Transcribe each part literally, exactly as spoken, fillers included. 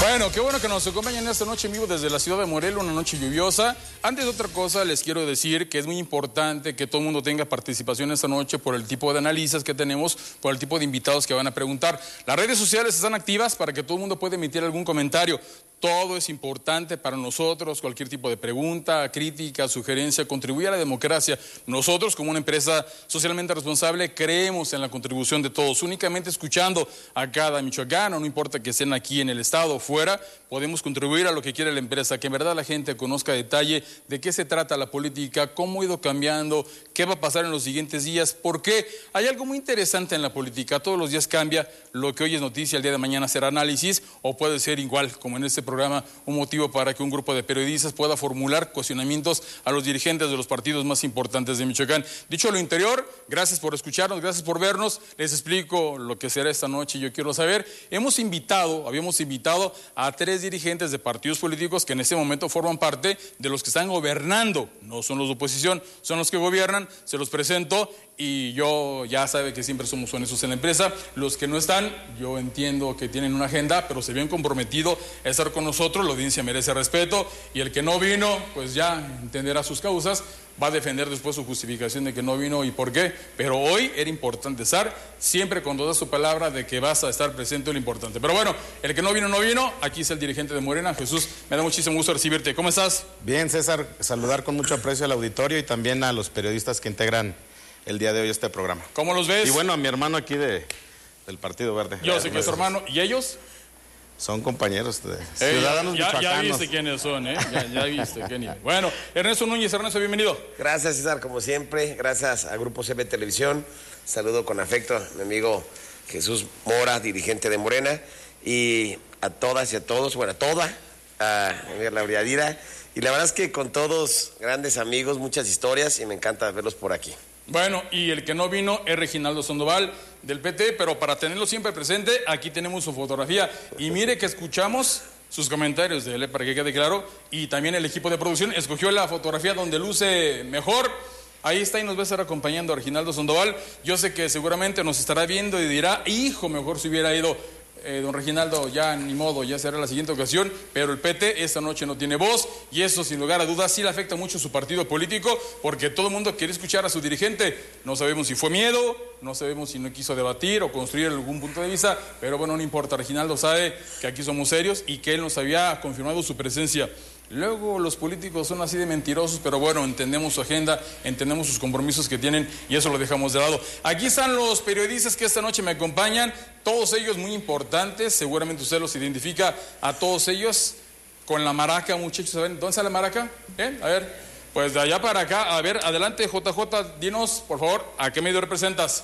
Bueno, qué bueno que nos acompañan esta noche en vivo desde la ciudad de Morelia, una noche lluviosa. Antes de otra cosa, les quiero decir que es muy importante que todo el mundo tenga participación esta noche por el tipo de análisis que tenemos, por el tipo de invitados que van a preguntar. Las redes sociales están activas para que todo el mundo pueda emitir algún comentario. Todo es importante para nosotros, cualquier tipo de pregunta, crítica, sugerencia, contribuye a la democracia. Nosotros, como una empresa socialmente responsable, creemos en la contribución de todos. Únicamente escuchando a cada michoacano, no importa que estén aquí en el estado o fuera, podemos contribuir a lo que quiere la empresa, que en verdad la gente conozca a detalle de qué se trata la política, cómo ha ido cambiando, qué va a pasar en los siguientes días, porque hay algo muy interesante en la política. Todos los días cambia, lo que hoy es noticia, el día de mañana será análisis, o puede ser igual, como en este programa, un motivo para que un grupo de periodistas pueda formular cuestionamientos a los dirigentes de los partidos más importantes de Michoacán. Dicho lo interior, gracias por escucharnos, gracias por vernos. Les explico lo que será esta noche, yo quiero saber. Hemos invitado, habíamos invitado a tres dirigentes de partidos políticos que en este momento forman parte de los que están gobernando, no son los de oposición, son los que gobiernan. Se los presento y yo ya sabe que siempre somos honestos en la empresa. Los que no están, yo entiendo que tienen una agenda, pero se habían comprometido a estar con nosotros. La audiencia merece respeto y el que no vino, pues ya entenderá sus causas, va a defender después su justificación de que no vino y por qué, pero hoy era importante estar, siempre cuando da su palabra de que vas a estar presente, lo importante. Pero bueno, el que no vino, no vino. Aquí es el dirigente de Morena. Jesús, me da muchísimo gusto recibirte. ¿Cómo estás? Bien, César, saludar con mucho aprecio al auditorio y también a los periodistas que integran el día de hoy este programa. ¿Cómo los ves? Y bueno, a mi hermano aquí de, del Partido Verde. Yo sé que es tu hermano. ¿Y ellos? Son compañeros de eh, ciudadanos ya, michoacanos. Ya viste quiénes son, ¿eh? Ya, ya viste quiénes. Bueno, Ernesto Núñez. Ernesto, bienvenido. Gracias, César, como siempre. Gracias a Grupo C B Televisión. Saludo con afecto a mi amigo Jesús Mora, dirigente de Morena. Y a todas y a todos, bueno, a toda, a la Briadira. Y la verdad es que con todos grandes amigos, muchas historias y me encanta verlos por aquí. Bueno, y el que no vino es Reginaldo Sandoval del P T, pero para tenerlo siempre presente, aquí tenemos su fotografía. Y mire que escuchamos sus comentarios de él, para que quede claro, y también el equipo de producción escogió la fotografía donde luce mejor. Ahí está y nos va a estar acompañando a Reginaldo Sandoval. Yo sé que seguramente nos estará viendo y dirá, hijo, mejor si hubiera ido eh, don Reginaldo, ya ni modo, ya será la siguiente ocasión, pero el P T esta noche no tiene voz y eso sin lugar a dudas sí le afecta mucho a su partido político porque todo el mundo quiere escuchar a su dirigente. No sabemos si fue miedo, no sabemos si no quiso debatir o construir algún punto de vista, pero bueno, no importa. Reginaldo sabe que aquí somos serios y que él nos había confirmado su presencia. Luego los políticos son así de mentirosos, pero bueno, entendemos su agenda, entendemos sus compromisos que tienen y eso lo dejamos de lado. Aquí están los periodistas que esta noche me acompañan, todos ellos muy importantes, seguramente usted los identifica a todos ellos con la maraca, muchachos. ¿Saben dónde está la maraca? ¿Eh? A ver, pues de allá para acá, a ver, adelante J J, dinos por favor, ¿a qué medio representas?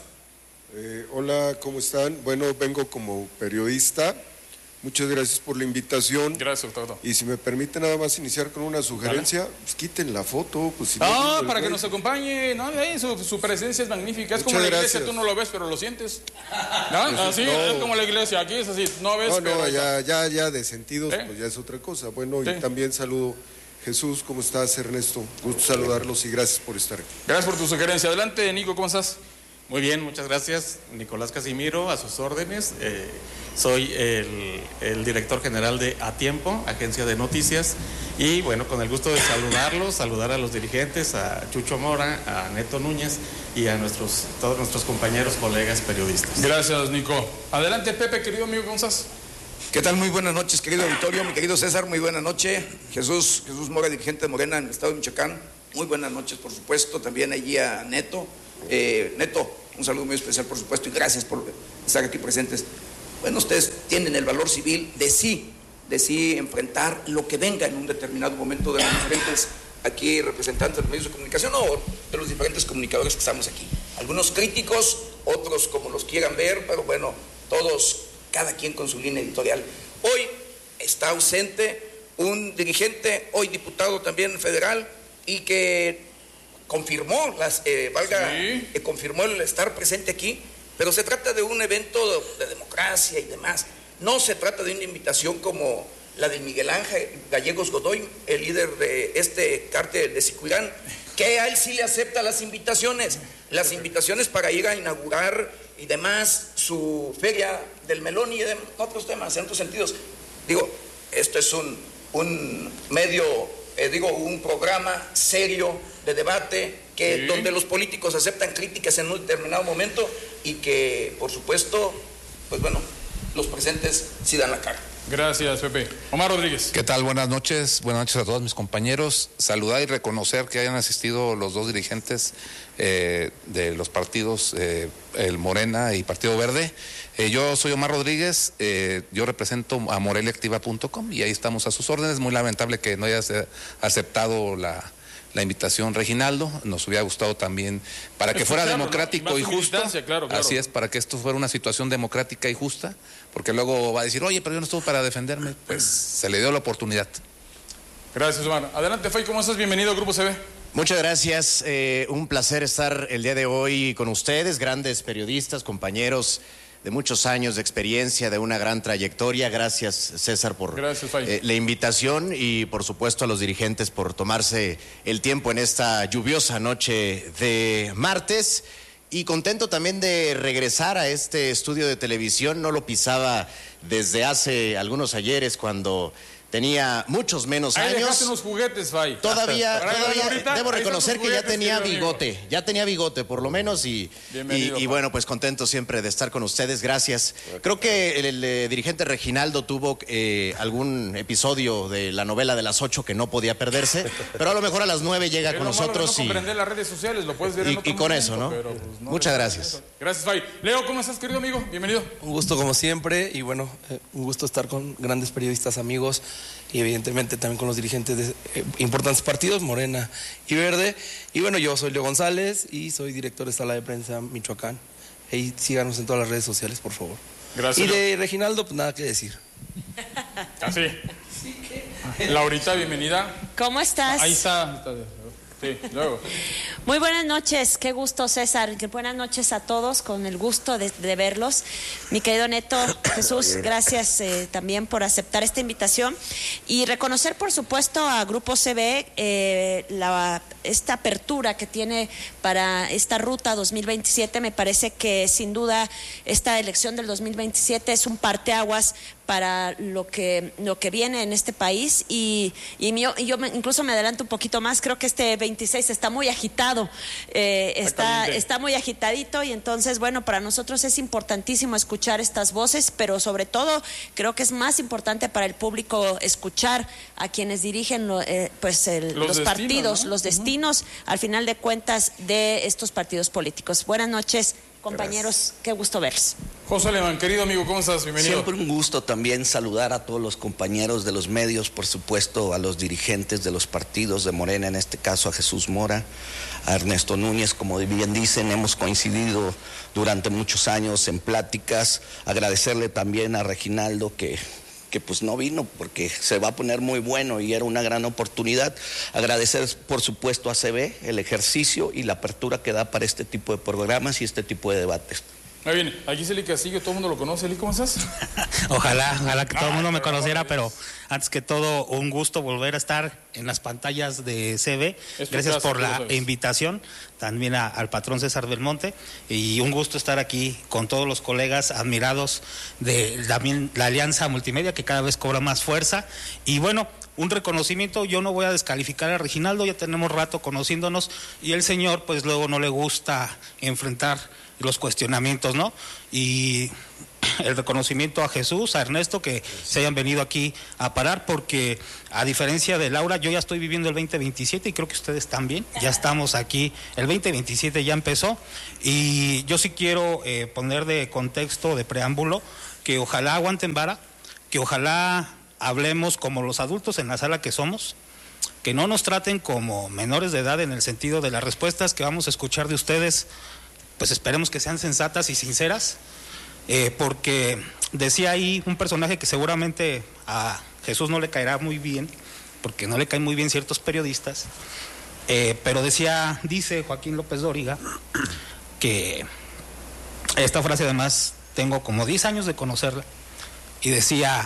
Eh, hola, ¿cómo están? Bueno, vengo como periodista. Muchas gracias por la invitación. Gracias, doctor. Y si me permite nada más iniciar con una sugerencia, ¿vale? Pues quiten la foto. Pues, si no, no para que nos acompañe. No, eh, su, su presencia es magnífica. Es Muchas como la iglesia, gracias. Tú no lo ves, pero lo sientes. ¿No? Pues, así no. Es como la iglesia. Aquí es así, no ves, no, pero... No, ya, ya, ya de sentidos, ¿eh? Pues ya es otra cosa. Bueno, sí. Y también saludo. Jesús, ¿cómo estás, Ernesto? Gusto saludarlos y gracias por estar aquí. Gracias por tu sugerencia. Adelante, Nico, ¿cómo estás? Muy bien, muchas gracias. Nicolás Casimiro, a sus órdenes. Eh, soy el, el director general de A Tiempo, agencia de noticias. Y bueno, con el gusto de saludarlos, saludar a los dirigentes, a Chucho Mora, a Neto Núñez y a nuestros, todos nuestros compañeros, colegas periodistas. Gracias, Nico. Adelante, Pepe, querido amigo, ¿cómo estás? ¿Qué tal? Muy buenas noches, querido auditorio, mi querido César, muy buena noche. Jesús, Jesús Mora, dirigente de Morena en el estado de Michoacán. Muy buenas noches, por supuesto. También allí a Neto. Eh, Neto, un saludo muy especial, por supuesto, y gracias por estar aquí presentes. Bueno, ustedes tienen el valor civil de sí, de sí enfrentar lo que venga en un determinado momento de los diferentes aquí representantes de los medios de comunicación o de los diferentes comunicadores que estamos aquí. Algunos críticos, otros como los quieran ver, pero bueno, todos, cada quien con su línea editorial. Hoy está ausente un dirigente, hoy diputado también federal, y que confirmó, las, eh, valga, sí. eh, confirmó el estar presente aquí, pero se trata de un evento de, de democracia y demás. No se trata de una invitación como la de Miguel Ángel Gallegos Godoy, el líder de este cártel de Sicuirán, que a él sí le acepta las invitaciones, las invitaciones para ir a inaugurar y demás su feria del melón y de otros temas, en otros sentidos. Digo, Esto es un, un medio, eh, digo, un programa serio de debate, que, sí. donde los políticos aceptan críticas en un determinado momento y que, por supuesto, pues bueno, los presentes sí dan la cara. Gracias, Pepe. Omar Rodríguez. ¿Qué tal? Buenas noches. Buenas noches a todos mis compañeros. Saludar y reconocer que hayan asistido los dos dirigentes eh, de los partidos, eh, el Morena y Partido Verde. Eh, yo soy Omar Rodríguez, eh, yo represento a moreliaactiva punto com y ahí estamos a sus órdenes. Muy lamentable que no hayas aceptado la... la invitación, Reginaldo. Nos hubiera gustado también para que fuera democrático y justo. Claro, claro. Así es, para que esto fuera una situación democrática y justa, porque luego va a decir, oye, pero yo no estuve para defenderme. Pues se le dio la oportunidad. Gracias, Omar. Adelante, Fay, ¿cómo estás? Bienvenido, Grupo C B. Muchas gracias. Eh, un placer estar el día de hoy con ustedes, grandes periodistas, compañeros de muchos años de experiencia, de una gran trayectoria. Gracias, César, por Gracias, eh, la invitación y, por supuesto, a los dirigentes por tomarse el tiempo en esta lluviosa noche de martes. Y contento también de regresar a este estudio de televisión. No lo pisaba desde hace algunos ayeres, cuando tenía muchos menos ahí años. Dejaste unos juguetes, Fay. Todavía, todavía ahorita, debo reconocer que ya tenía bigote, amigo. ya tenía bigote por lo menos y, y, y bueno, pues contento siempre de estar con ustedes, gracias. Creo que el, el, el dirigente Reginaldo tuvo eh, algún episodio de la novela de las ocho que no podía perderse, pero a lo mejor a las nueve llega pero con nosotros no y... comprender las redes sociales, lo puedes ver en y, otro y con momento, eso, ¿no? Pero, pues, no Muchas gracias. Eso. Gracias, Fay. Leo, ¿cómo estás, querido amigo? Bienvenido. Un gusto como siempre y bueno, eh, un gusto estar con grandes periodistas amigos y evidentemente también con los dirigentes de eh, importantes partidos, Morena y Verde. Y bueno, yo soy Leo González y soy director de Sala de Prensa Michoacán. Y síganos en todas las redes sociales, por favor. Gracias. Y de Reginaldo, pues nada que decir. Así. Laurita, bienvenida. ¿Cómo estás? Ahí está. Sí, luego. Muy buenas noches, qué gusto, César. Buenas noches a todos, con el gusto de, de verlos. Mi querido Neto, Jesús, gracias eh, también por aceptar esta invitación y reconocer, por supuesto, a Grupo C B eh, la, esta apertura que tiene para esta ruta dos mil veintisiete. Me parece que sin duda esta elección del dos mil veintisiete es un parteaguas para lo que lo que viene en este país y, y, mi, y yo me, incluso me adelanto un poquito más. Creo que este veintiséis está muy agitado, eh, está, está muy agitadito y entonces, bueno, para nosotros es importantísimo escuchar estas voces, pero sobre todo creo que es más importante para el público escuchar a quienes dirigen eh, pues el, los, los destinos, partidos, ¿no? Los destinos, uh-huh. al final de cuentas, de estos partidos políticos. Buenas noches, compañeros, gracias. Qué gusto verlos. José Alemán, querido amigo, ¿cómo estás? Bienvenido. Siempre un gusto también saludar a todos los compañeros de los medios, por supuesto a los dirigentes de los partidos de Morena, en este caso a Jesús Mora, a Ernesto Núñez, como bien dicen, hemos coincidido durante muchos años en pláticas. Agradecerle también a Reginaldo que... que pues no vino porque se va a poner muy bueno y era una gran oportunidad. Agradecer por supuesto a C B el ejercicio y la apertura que da para este tipo de programas y este tipo de debates. Muy bien, aquí es Eli Castillo, todo el mundo lo conoce. Eli, ¿cómo estás? Ojalá, ojalá que todo el mundo me conociera, pero antes que todo, un gusto volver a estar en las pantallas de C B. Gracias por la invitación, también a, al patrón César Belmonte, y un gusto estar aquí con todos los colegas admirados de también la Alianza Multimedia, que cada vez cobra más fuerza. Y bueno, un reconocimiento, yo no voy a descalificar a Reginaldo, ya tenemos rato conociéndonos, y el señor pues luego no le gusta enfrentar los cuestionamientos, ¿no? Y el reconocimiento a Jesús, a Ernesto, que se hayan venido aquí a parar, porque a diferencia de Laura, yo ya estoy viviendo el veinte veintisiete y creo que ustedes también, ya estamos aquí, el veinte veintisiete ya empezó, y yo sí quiero eh, poner de contexto, de preámbulo, que ojalá aguanten vara, que ojalá hablemos como los adultos en la sala que somos, que no nos traten como menores de edad en el sentido de las respuestas que vamos a escuchar de ustedes, pues esperemos que sean sensatas y sinceras, eh, porque decía ahí un personaje que seguramente a Jesús no le caerá muy bien, porque no le caen muy bien ciertos periodistas, eh, pero decía, dice Joaquín López Dóriga, que esta frase además tengo como diez años de conocerla, y decía,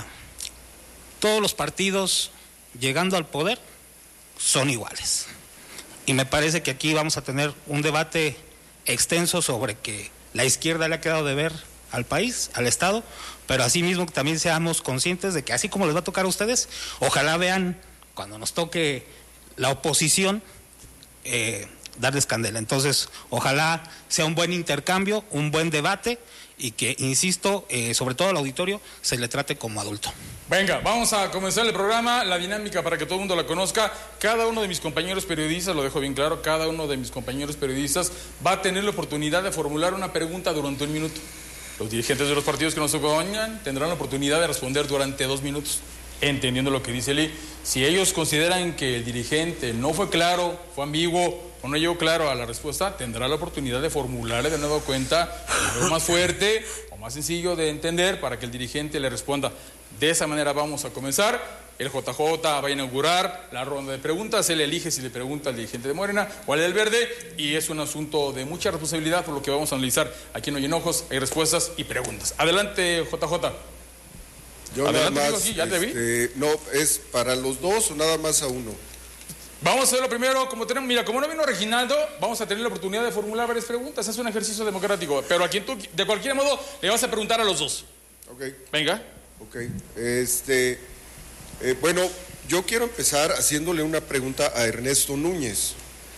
todos los partidos llegando al poder son iguales. Y me parece que aquí vamos a tener un debate extenso sobre que la izquierda le ha quedado de ver al país, al Estado, pero asimismo también seamos conscientes de que así como les va a tocar a ustedes, ojalá vean cuando nos toque la oposición, eh, darles candela. Entonces, ojalá sea un buen intercambio, un buen debate y que, insisto, eh, sobre todo al auditorio, se le trate como adulto. Venga, vamos a comenzar el programa, la dinámica para que todo el mundo la conozca. Cada uno de mis compañeros periodistas, lo dejo bien claro, cada uno de mis compañeros periodistas va a tener la oportunidad de formular una pregunta durante un minuto. Los dirigentes de los partidos que nos acompañan tendrán la oportunidad de responder durante dos minutos, entendiendo lo que dice Lee. Si ellos consideran que el dirigente no fue claro, fue ambiguo o no llegó claro a la respuesta, tendrá la oportunidad de formularle de nuevo cuenta algo más fuerte o más sencillo de entender para que el dirigente le responda. De esa manera vamos a comenzar. El J J va a inaugurar la ronda de preguntas. Él elige si le pregunta al dirigente de Morena o al del Verde, y es un asunto de mucha responsabilidad por lo que vamos a analizar. Aquí no hay enojos, hay respuestas y preguntas. Adelante, J J. Yo Adelante, nada amigo, más, aquí, ya te vi. Este, no, ¿es para los dos o nada más a uno? Vamos a hacerlo primero, como tenemos, mira, como no vino Reginaldo, vamos a tener la oportunidad de formular varias preguntas. Es un ejercicio democrático, pero a quien tú, de cualquier modo, le vas a preguntar a los dos. Ok. Venga. Ok, este, eh, bueno, yo quiero empezar haciéndole una pregunta a Ernesto Núñez,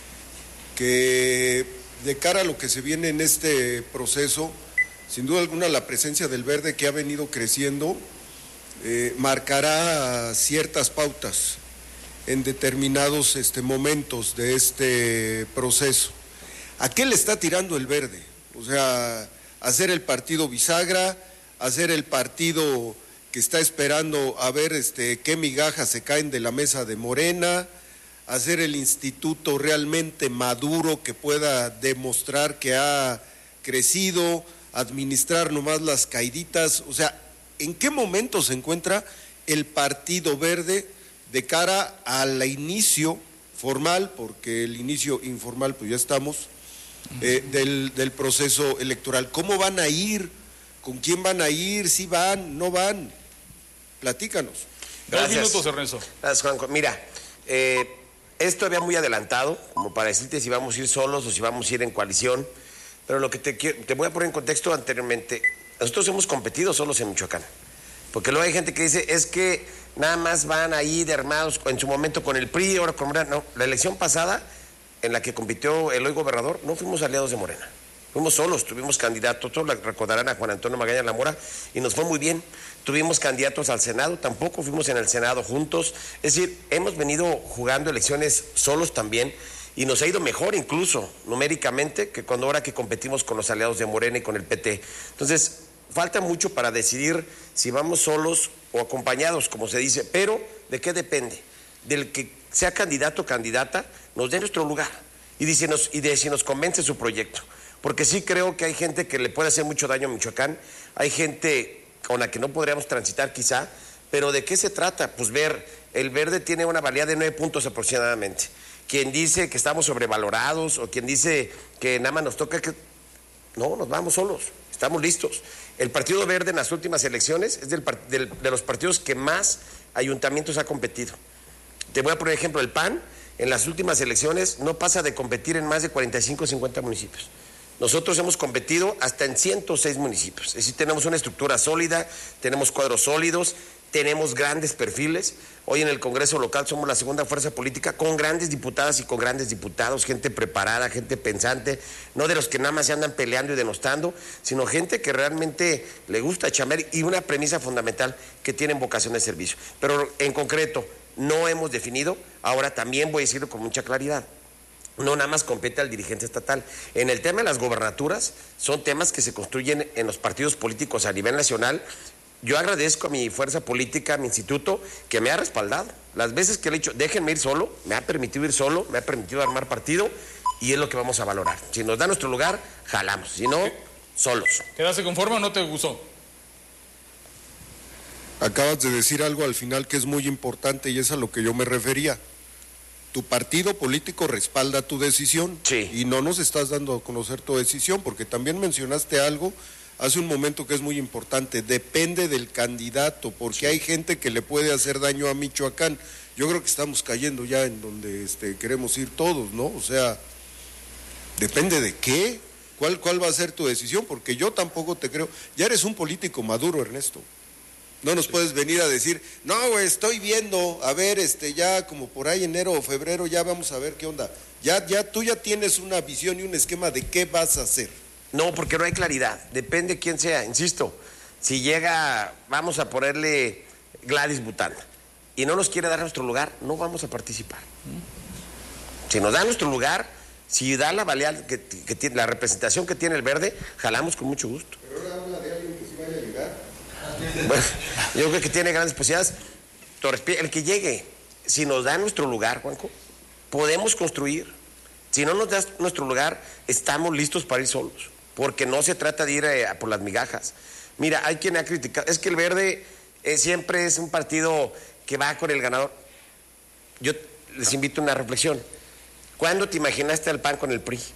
que de cara a lo que se viene en este proceso, sin duda alguna la presencia del Verde, que ha venido creciendo, eh, marcará ciertas pautas en determinados este, momentos de este proceso. ¿A qué le está tirando el Verde? O sea, hacer el partido bisagra, hacer el partido que está esperando a ver este, qué migajas se caen de la mesa de Morena, hacer el instituto realmente maduro que pueda demostrar que ha crecido, administrar nomás las caiditas. O sea, ¿en qué momento se encuentra el Partido Verde de cara al inicio formal, porque el inicio informal pues ya estamos, eh, del, del proceso electoral? ¿Cómo van a ir? ¿Con quién van a ir? ¿Si van? ¿No van? Platícanos. Dos minutos, Ernesto. Gracias, Juanjo. Mira, eh, esto había muy adelantado, como para decirte si vamos a ir solos o si vamos a ir en coalición, pero lo que te, quiero, te voy a poner en contexto anteriormente, nosotros hemos competido solos en Michoacán, porque luego hay gente que dice, es que nada más van ahí de armados, en su momento con el P R I, ahora con Morena. No, la elección pasada, en la que compitió el hoy gobernador, no fuimos aliados de Morena. Fuimos solos, tuvimos candidatos, todos recordarán a Juan Antonio Magaña Lamora, y nos fue muy bien. Tuvimos candidatos al Senado, tampoco fuimos en el Senado juntos. Es decir, hemos venido jugando elecciones solos también, y nos ha ido mejor incluso numéricamente que cuando ahora que competimos con los aliados de Morena y con el P T. Entonces, falta mucho para decidir si vamos solos o acompañados, como se dice, pero ¿de qué depende? Del que sea candidato o candidata, nos dé nuestro lugar y de si nos, y de si nos convence su proyecto. Porque sí creo que hay gente que le puede hacer mucho daño a Michoacán, hay gente con la que no podríamos transitar quizá, pero ¿de qué se trata? Pues ver, el Verde tiene una valía de nueve puntos aproximadamente. Quien dice que estamos sobrevalorados o quien dice que nada más nos toca que... No, nos vamos solos, estamos listos. El Partido Verde en las últimas elecciones es del, del, de los partidos que más ayuntamientos ha competido. Te voy a poner ejemplo, el P A N en las últimas elecciones no pasa de competir en más de cuarenta y cinco o cincuenta municipios. Nosotros hemos competido hasta en ciento seis municipios, es decir, tenemos una estructura sólida, tenemos cuadros sólidos, tenemos grandes perfiles. Hoy en el Congreso local somos la segunda fuerza política con grandes diputadas y con grandes diputados, gente preparada, gente pensante, no de los que nada más se andan peleando y denostando, sino gente que realmente le gusta chambear, y una premisa fundamental, que tienen vocación de servicio. Pero en concreto, no hemos definido, ahora también voy a decirlo con mucha claridad, no nada más compete al dirigente estatal. En el tema de las gobernaturas, son temas que se construyen en los partidos políticos a nivel nacional. Yo agradezco a mi fuerza política, a mi instituto, que me ha respaldado. Las veces que le he dicho, déjenme ir solo, me ha permitido ir solo, me ha permitido armar partido, y es lo que vamos a valorar. Si nos da nuestro lugar, jalamos, si no, solos. ¿Quedaste conforme o no te gustó? Acabas de decir algo al final que es muy importante, y es a lo que yo me refería. Tu partido político respalda tu decisión, sí, y no nos estás dando a conocer tu decisión, porque también mencionaste algo hace un momento que es muy importante, depende del candidato, porque sí, hay gente que le puede hacer daño a Michoacán. Yo creo que estamos cayendo ya en donde este, queremos ir todos, ¿no? O sea, ¿depende de qué? ¿Cuál, ¿Cuál va a ser tu decisión? Porque yo tampoco te creo. Ya eres un político maduro, Ernesto. No nos puedes venir a decir, no, güey, estoy viendo, a ver, este, ya como por ahí enero o febrero, ya vamos a ver qué onda. Ya, ya, tú ya tienes una visión y un esquema de qué vas a hacer. No, porque no hay claridad. Depende quién sea, insisto. Si llega, vamos a ponerle Gladys Bután, y no nos quiere dar nuestro lugar, no vamos a participar. Si nos da nuestro lugar, si da la valía que, que tiene, la representación que tiene el Verde, jalamos con mucho gusto. Pero ahora habla de alguien que sí vaya a llegar. Bueno, yo creo que tiene grandes posibilidades. El que llegue, si nos da nuestro lugar, Juanjo, podemos construir. Si no nos das nuestro lugar, estamos listos para ir solos, porque no se trata de ir eh, por las migajas. Mira, hay quien ha criticado, es que el Verde eh, siempre es un partido que va con el ganador. Yo les invito a una reflexión. ¿Cuándo te imaginaste al P A N con el P R I?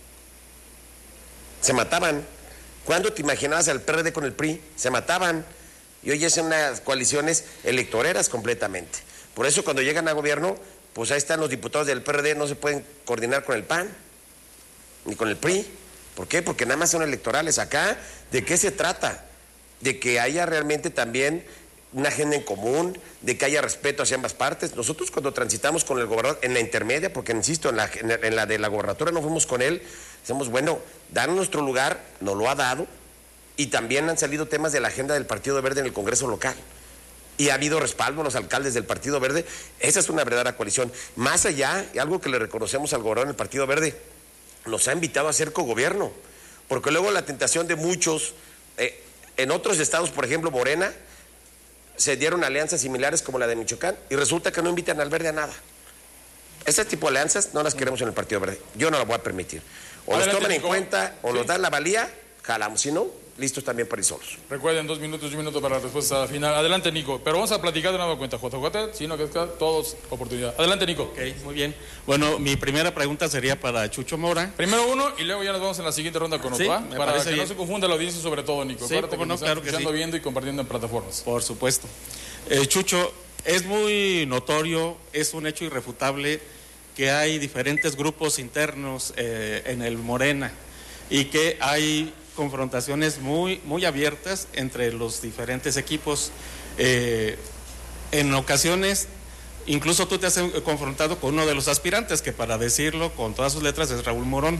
Se mataban. ¿Cuándo te imaginabas al P R D con el P R I? Se mataban. Y hoy es unas coaliciones electoreras completamente. Por eso cuando llegan a gobierno, pues ahí están los diputados del P R D, no se pueden coordinar con el P A N, ni con el P R I. ¿Por qué? Porque nada más son electorales. Acá, ¿de qué se trata? De que haya realmente también una agenda en común, de que haya respeto hacia ambas partes. Nosotros cuando transitamos con el gobernador en la intermedia, porque insisto, en la, en la de la gobernatura no fuimos con él, decimos, bueno, danos nuestro lugar, nos lo ha dado, y también han salido temas de la agenda del Partido Verde en el Congreso local. Y ha habido respaldo a los alcaldes del Partido Verde. Esa es una verdadera coalición. Más allá, y algo que le reconocemos al gobernador del Partido Verde, nos ha invitado a hacer cogobierno, porque luego la tentación de muchos, eh, en otros estados, por ejemplo, Morena, se dieron alianzas similares como la de Michoacán, y resulta que no invitan al Verde a nada. Ese tipo de alianzas no las queremos en el Partido Verde. Yo no las voy a permitir. O los toman en cuenta, o nos dan la valía, jalamos. Si no, listos también para ir solos. Recuerden, dos minutos y un minuto para la respuesta final. Adelante, Nico. Pero vamos a platicar de nueva cuenta, J J, sino que es todos oportunidad. Adelante, Nico. Ok, muy bien. Bueno, mi primera pregunta sería para Chucho Mora. Primero uno y luego ya nos vamos en la siguiente ronda con sí, Opa, para que bien. No se confunda la audiencia, sobre todo, Nico. Sí, Acuérdate que no, nos claro están que escuchando, sí. viendo y compartiendo en plataformas. Por supuesto. Eh, Chucho, es muy notorio, es un hecho irrefutable que hay diferentes grupos internos eh, en el Morena y que hay confrontaciones muy, muy abiertas entre los diferentes equipos. Eh, en ocasiones, incluso tú te has confrontado con uno de los aspirantes, que para decirlo con todas sus letras es Raúl Morón.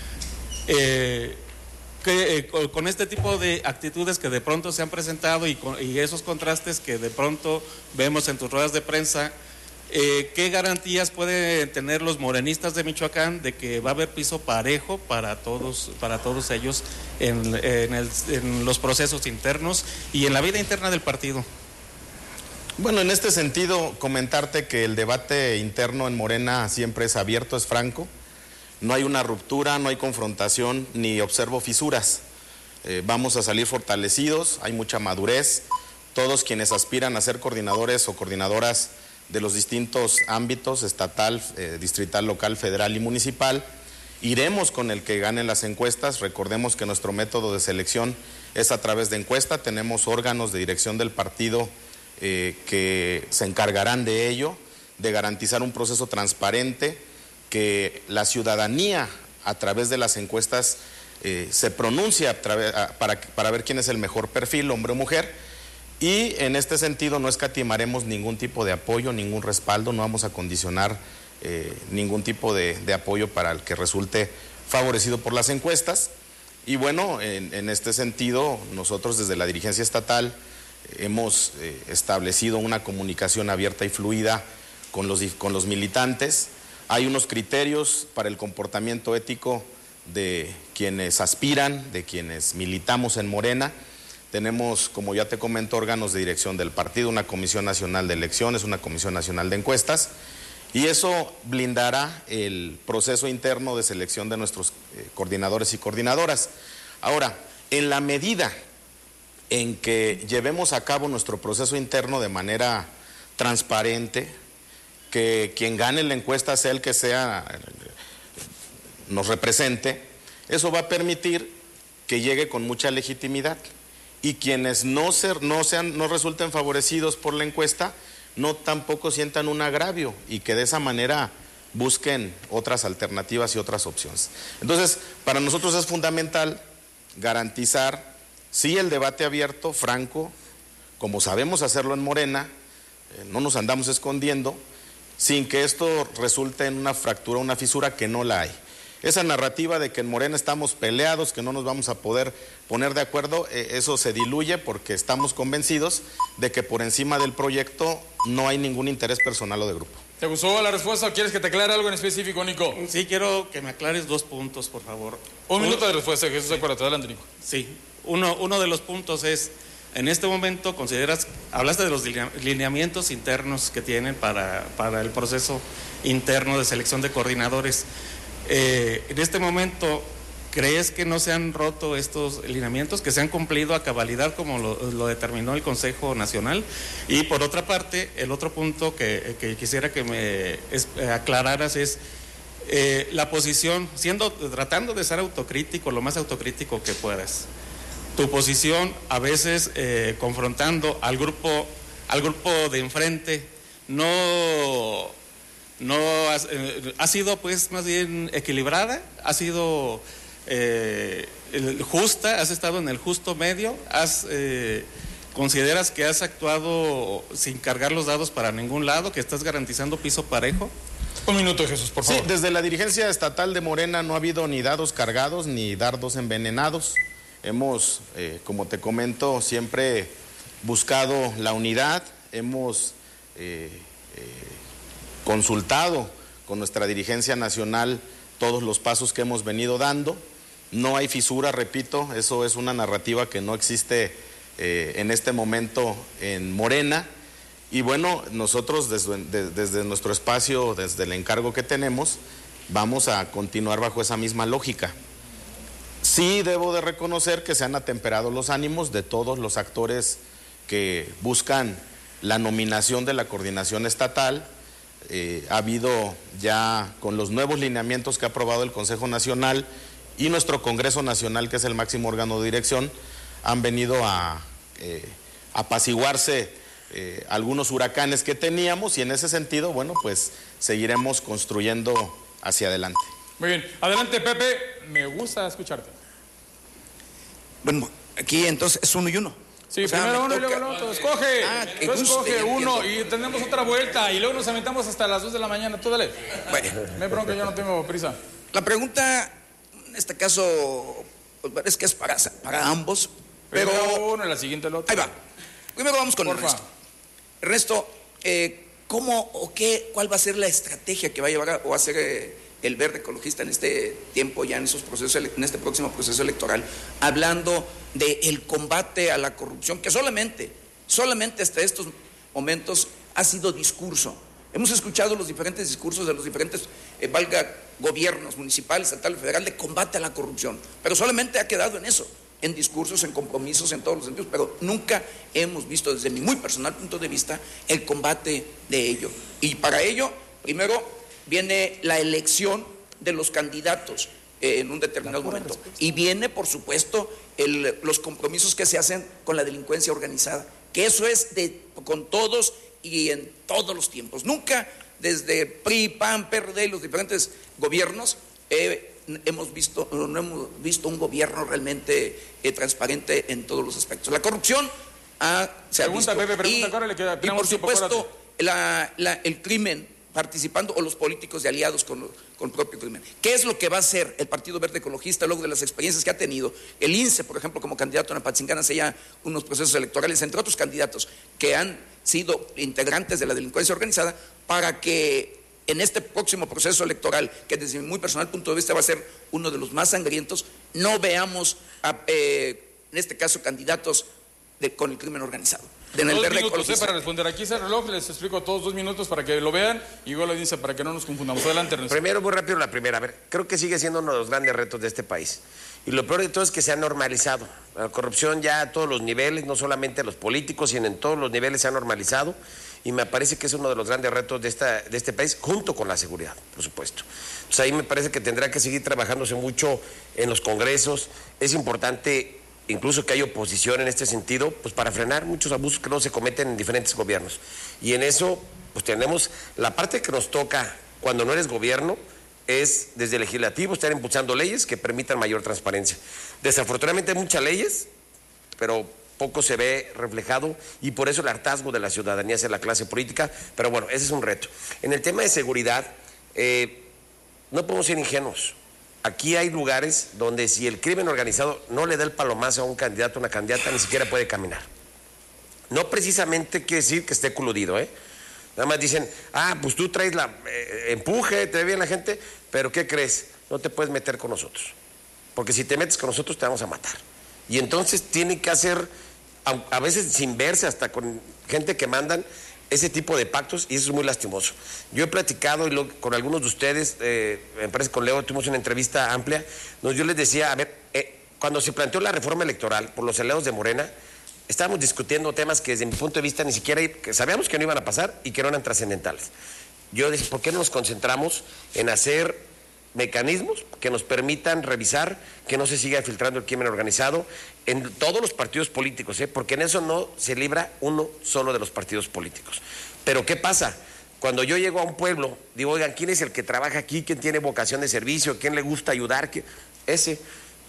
Eh, que, eh, con este tipo de actitudes que de pronto se han presentado y, con, y esos contrastes que de pronto vemos en tus ruedas de prensa, Eh, ¿qué garantías pueden tener los morenistas de Michoacán de que va a haber piso parejo para todos, para todos ellos en, en, el, en los procesos internos y en la vida interna del partido? Bueno, en este sentido, comentarte que el debate interno en Morena siempre es abierto, es franco. No hay una ruptura, no hay confrontación, ni observo fisuras. Eh, vamos a salir fortalecidos, hay mucha madurez. Todos quienes aspiran a ser coordinadores o coordinadoras de los distintos ámbitos, estatal, eh, distrital, local, federal y municipal, iremos con el que gane las encuestas. Recordemos que nuestro método de selección es a través de encuesta, tenemos órganos de dirección del partido eh, que se encargarán de ello, de garantizar un proceso transparente, que la ciudadanía a través de las encuestas eh, se pronuncia a través, a, para, para ver quién es el mejor perfil, hombre o mujer. Y en este sentido no escatimaremos ningún tipo de apoyo, ningún respaldo, no vamos a condicionar eh, ningún tipo de, de apoyo para el que resulte favorecido por las encuestas. Y bueno, en, en este sentido, nosotros desde la dirigencia estatal hemos eh, establecido una comunicación abierta y fluida con los, con los militantes. Hay unos criterios para el comportamiento ético de quienes aspiran, de quienes militamos en Morena. Tenemos, como ya te comento, órganos de dirección del partido, una Comisión Nacional de Elecciones, una Comisión Nacional de Encuestas, y eso blindará el proceso interno de selección de nuestros eh, coordinadores y coordinadoras. Ahora, en la medida en que llevemos a cabo nuestro proceso interno de manera transparente, que quien gane la encuesta sea el que sea, nos represente, eso va a permitir que llegue con mucha legitimidad. Y quienes no, ser, no, sean, no resulten favorecidos por la encuesta, no tampoco sientan un agravio y que de esa manera busquen otras alternativas y otras opciones. Entonces, para nosotros es fundamental garantizar, sí, el debate abierto, franco, como sabemos hacerlo en Morena, eh, no nos andamos escondiendo, sin que esto resulte en una fractura, una fisura, que no la hay. Esa narrativa de que en Morena estamos peleados, que no nos vamos a poder poner de acuerdo, eh, eso se diluye porque estamos convencidos de que por encima del proyecto no hay ningún interés personal o de grupo. ¿Te gustó la respuesta o quieres que te aclare algo en específico, Nico? Sí, quiero que me aclares dos puntos, por favor. Un minuto de respuesta, Jesús, acuérdate. Adelante, Nico. Sí, uno, uno de los puntos es, en este momento consideras, hablaste de los lineamientos internos que tienen para, para el proceso interno de selección de coordinadores. Eh, en este momento, ¿crees que no se han roto estos lineamientos, que se han cumplido a cabalidad como lo, lo determinó el Consejo Nacional? Y por otra parte, el otro punto que, que quisiera que me es, eh, aclararas es eh, la posición, siendo, tratando de ser autocrítico, lo más autocrítico que puedas. Tu posición, a veces eh, confrontando al grupo, al grupo de enfrente, no... no ha, eh, ha sido pues más bien equilibrada, ha sido eh, justa, has estado en el justo medio, has eh, consideras que has actuado sin cargar los dados para ningún lado, que estás garantizando piso parejo. Un minuto, Jesús, por favor. Sí, desde la dirigencia estatal de Morena no ha habido ni dados cargados ni dardos envenenados. Hemos, eh, como te comento, siempre buscado la unidad, hemos eh, eh, consultado con nuestra dirigencia nacional todos los pasos que hemos venido dando. No hay fisura, repito, eso es una narrativa que no existe eh, en este momento en Morena. Y bueno, nosotros desde, de, desde nuestro espacio, desde el encargo que tenemos, vamos a continuar bajo esa misma lógica. Sí debo de reconocer que se han atemperado los ánimos de todos los actores que buscan la nominación de la coordinación estatal. Eh, ha habido ya, con los nuevos lineamientos que ha aprobado el Consejo Nacional y nuestro Congreso Nacional, que es el máximo órgano de dirección, han venido a eh, apaciguarse eh, algunos huracanes que teníamos, y en ese sentido, bueno, pues seguiremos construyendo hacia adelante. Muy bien, adelante, Pepe, me gusta escucharte. Bueno, aquí entonces es uno y uno. Sí, o sea, primero uno toca... y luego el otro. Escoge. Ah, tú escoge uno y tenemos otra vuelta y luego nos aventamos hasta las dos de la mañana. Tú dale. Bueno. Me bronca, yo no tengo prisa. La pregunta, en este caso, es que es para, para ambos. Pero primero uno y la siguiente el otro. Ahí va. Primero vamos con Porfa. Ernesto. Ernesto, eh, ¿cómo o qué, cuál va a ser la estrategia que va a llevar a, o va a ser eh, el Verde Ecologista en este tiempo, ya en esos procesos, en este próximo proceso electoral, hablando del combate a la corrupción, que solamente, solamente hasta estos momentos ha sido discurso? Hemos escuchado los diferentes discursos de los diferentes, eh, valga, gobiernos municipales, estatal, federal, de combate a la corrupción, pero solamente ha quedado en eso, en discursos, en compromisos, en todos los sentidos, pero nunca hemos visto, desde mi muy personal punto de vista, el combate de ello. Y para ello, primero viene la elección de los candidatos eh, en un determinado momento. Y viene, por supuesto, el, los compromisos que se hacen con la delincuencia organizada, que eso es de, con todos y en todos los tiempos. Nunca, desde P R I, P A N, P R D y los diferentes gobiernos, eh, hemos visto, no hemos visto un gobierno realmente eh, transparente en todos los aspectos. La corrupción ha, se pregunta, ha visto. Pepe, pregunta, y, córrele, que y por supuesto, la, la, el crimen participando, o los políticos de aliados con, con el propio crimen. ¿Qué es lo que va a hacer el Partido Verde Ecologista luego de las experiencias que ha tenido el I N S E, por ejemplo, como candidato en Apatzingán hace ya unos procesos electorales, entre otros candidatos que han sido integrantes de la delincuencia organizada, para que en este próximo proceso electoral, que desde mi muy personal punto de vista va a ser uno de los más sangrientos, no veamos, a, eh, en este caso, candidatos de, con el crimen organizado? En el dos Verde minutos eh, Ecologista. para responder. Aquí está el reloj, les explico todos dos minutos para que lo vean. Igual lo dice para que no nos confundamos. Adelante, Ernesto. Primero, muy rápido la primera. A ver, creo que sigue siendo uno de los grandes retos de este país. Y lo peor de todo es que se ha normalizado. La corrupción ya a todos los niveles, no solamente los políticos, sino en todos los niveles se ha normalizado. Y me parece que es uno de los grandes retos de, esta, de este país, junto con la seguridad, por supuesto. Entonces ahí me parece que tendrá que seguir trabajándose mucho en los congresos. Es importante incluso que hay oposición en este sentido, pues para frenar muchos abusos que no se cometen en diferentes gobiernos. Y en eso, pues tenemos la parte que nos toca cuando no eres gobierno, es desde el legislativo estar impulsando leyes que permitan mayor transparencia. Desafortunadamente hay muchas leyes, pero poco se ve reflejado y por eso el hartazgo de la ciudadanía hacia la clase política, pero bueno, ese es un reto. En el tema de seguridad, eh, no podemos ser ingenuos. Aquí hay lugares donde si el crimen organizado no le da el palomazo a un candidato o una candidata, ni siquiera puede caminar. No precisamente quiere decir que esté coludido, ¿eh? Nada más dicen, ah, pues tú traes la eh, empuje, te ve bien la gente, pero ¿qué crees? No te puedes meter con nosotros, porque si te metes con nosotros te vamos a matar. Y entonces tiene que hacer, a, a veces sin verse, hasta con gente que mandan ese tipo de pactos, y eso es muy lastimoso. Yo he platicado y lo, con algunos de ustedes, eh, me parece con Leo tuvimos una entrevista amplia, donde yo les decía, a ver, eh, cuando se planteó la reforma electoral por los aliados de Morena, estábamos discutiendo temas que desde mi punto de vista ni siquiera, que sabíamos que no iban a pasar y que no eran trascendentales. Yo decía, ¿por qué no nos concentramos en hacer mecanismos que nos permitan revisar que no se siga filtrando el crimen organizado en todos los partidos políticos, ¿eh? Porque en eso no se libra uno solo de los partidos políticos? Pero ¿qué pasa? Cuando yo llego a un pueblo, digo, oigan, ¿quién es el que trabaja aquí? ¿Quién tiene vocación de servicio? ¿Quién le gusta ayudar? ¿Quién? Ese.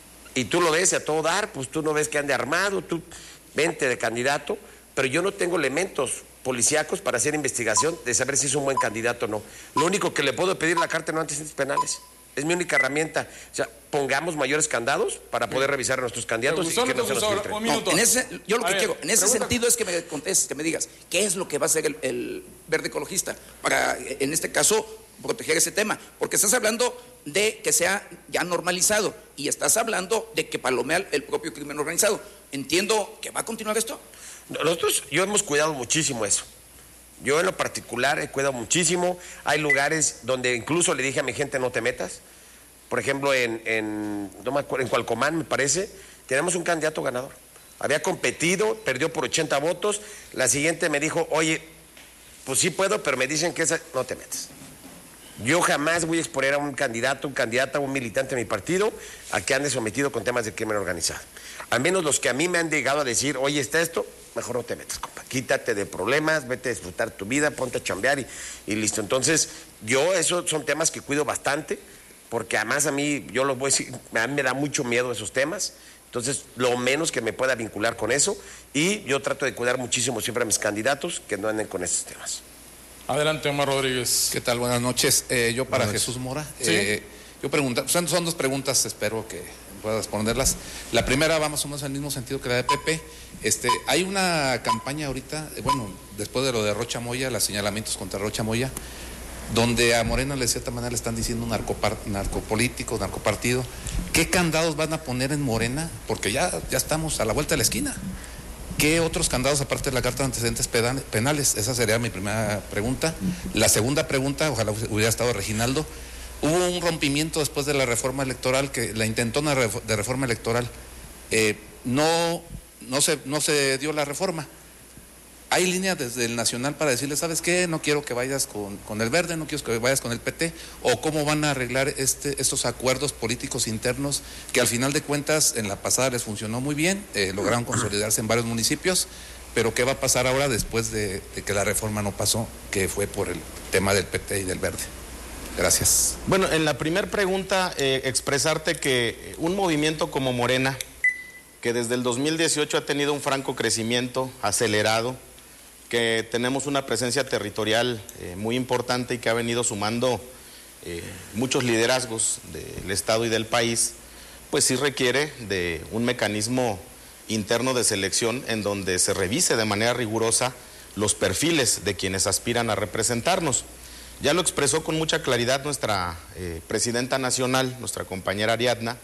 Y tú lo ves a todo dar, pues tú no ves que ande armado, tú vente de candidato, pero yo no tengo elementos policíacos para hacer investigación de saber si es un buen candidato o no. Lo único que le puedo pedir a la Carta no antecedentes penales. Es mi única herramienta. O sea, pongamos mayores candados para poder revisar a nuestros candidatos y que no se nos filtren. No, en ese, yo lo que quiero, en ese sentido es que me contestes, que me digas, ¿qué es lo que va a hacer el, el verde ecologista para, en este caso, proteger ese tema? Porque estás hablando de que sea ya normalizado y estás hablando de que palomea el propio crimen organizado. Entiendo que va a continuar esto. Nosotros, yo hemos cuidado muchísimo eso. Yo en lo particular he cuidado muchísimo. Hay lugares donde incluso le dije a mi gente no te metas. Por ejemplo, en, en, no me acuerdo, en Cualcomán, me parece, tenemos un candidato ganador. Había competido, perdió por ochenta votos. La siguiente me dijo, oye, pues sí puedo, pero me dicen que esa, no te metas. Yo jamás voy a exponer a un candidato, un candidata, un militante de mi partido a que ande sometido con temas de crimen organizado. Al menos los que a mí me han llegado a decir, oye, está esto, mejor no te metas, compa. Quítate de problemas, vete a disfrutar tu vida, ponte a chambear y, y listo. Entonces, yo, esos son temas que cuido bastante, porque además a mí, yo los voy a decir, a mí me da mucho miedo esos temas. Entonces, lo menos que me pueda vincular con eso, y yo trato de cuidar muchísimo siempre a mis candidatos que no anden con esos temas. Adelante, Omar Rodríguez. ¿Qué tal? Buenas noches. Eh, yo para Buenas. Jesús Mora. ¿Sí? Eh, yo pregunta, son, son dos preguntas, espero que pueda responderlas. La primera va más o menos al mismo sentido que la de Pepe. Este, hay una campaña ahorita, eh, bueno, después de lo de Rocha Moya, los señalamientos contra Rocha Moya, donde a Morena de cierta manera le están diciendo narcopar, narcopolítico, narcopartido. ¿Qué candados van a poner en Morena? Porque ya, ya estamos a la vuelta de la esquina. ¿Qué otros candados aparte de la Carta de Antecedentes Penales? Esa sería mi primera pregunta. La segunda pregunta, ojalá hubiera estado Reginaldo. Hubo un rompimiento después de la reforma electoral, que la intentona de reforma electoral, eh, no, no, se, no se dio la reforma. ¿Hay línea desde el Nacional para decirle, ¿sabes qué? No quiero que vayas con, con el Verde, no quiero que vayas con el P T, o cómo van a arreglar este, estos acuerdos políticos internos que al final de cuentas en la pasada les funcionó muy bien, eh, lograron consolidarse en varios municipios, pero ¿qué va a pasar ahora después de, de que la reforma no pasó, que fue por el tema del P T y del Verde? Gracias. Bueno, en la primera pregunta, eh, expresarte que un movimiento como Morena, que desde el dos mil dieciocho ha tenido un franco crecimiento acelerado, que tenemos una presencia territorial eh, muy importante y que ha venido sumando eh, muchos liderazgos del Estado y del país, pues sí requiere de un mecanismo interno de selección en donde se revise de manera rigurosa los perfiles de quienes aspiran a representarnos. Ya lo expresó con mucha claridad nuestra eh, presidenta nacional, nuestra compañera Ariadna,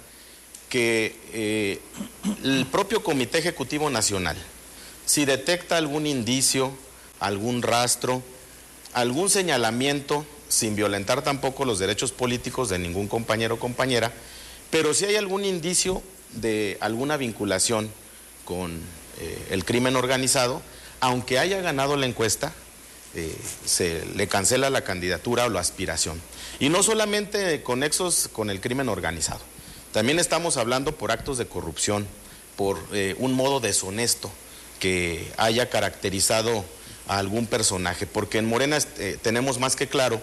que eh, el propio Comité Ejecutivo Nacional, si detecta algún indicio, algún rastro, algún señalamiento, sin violentar tampoco los derechos políticos de ningún compañero o compañera, pero si hay algún indicio de alguna vinculación con eh, el crimen organizado, aunque haya ganado la encuesta, eh, se le cancela la candidatura o la aspiración. Y no solamente con nexos con el crimen organizado, también estamos hablando por actos de corrupción, por eh, un modo deshonesto que haya caracterizado a algún personaje, porque en Morena eh, tenemos más que claro